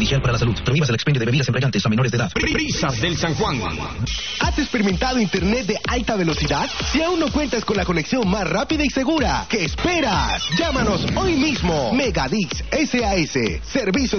perjudicial para la salud. Prohíbas el expendio de bebidas embriagantes a menores de edad. Brisas del San Juan. ¿Has experimentado internet de alta velocidad? Si aún no cuentas con la conexión más rápida y segura, ¿qué esperas? Llámanos hoy mismo. Megadix SAS. Servicio